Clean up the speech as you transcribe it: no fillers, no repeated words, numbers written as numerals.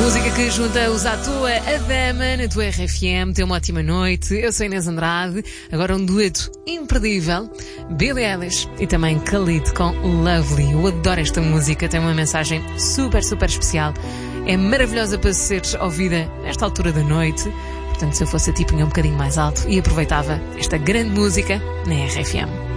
Música que junta os à tua, a Dama, na tua RFM. Tem uma ótima noite. Eu sou Inês Andrade. Agora um dueto imperdível. Billie Eilish e também Khalid com Lovely. Eu adoro esta música. Tem uma mensagem super, super especial. É maravilhosa para ser ouvida nesta altura da noite. Portanto, se eu fosse a ti, punha um bocadinho mais alto e aproveitava esta grande música na RFM.